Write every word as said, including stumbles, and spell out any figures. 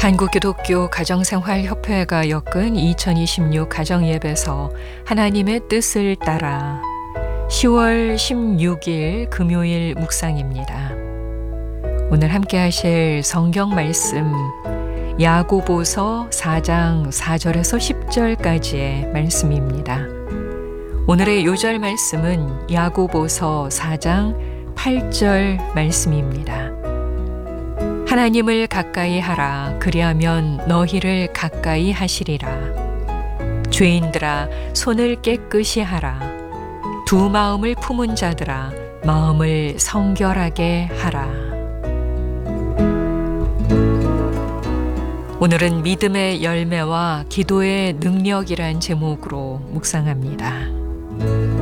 한국기독교 가정생활협회가 엮은 이천이십육 가정예배서 하나님의 뜻을 따라 시월 십육일 금요일 묵상입니다. 오늘 함께 하실 성경 말씀 야고보서 사장 사절에서 십절까지의 말씀입니다. 오늘의 요절 말씀은 야고보서 사장 팔절 말씀입니다. 하나님을 가까이 하라. 그리하면 너희를 가까이 하시리라. 죄인들아 손을 깨끗이 하라. 두 마음을 품은 자들아 마음을 성결하게 하라. 오늘은 믿음의 열매와 기도의 능력이란 제목으로 묵상합니다.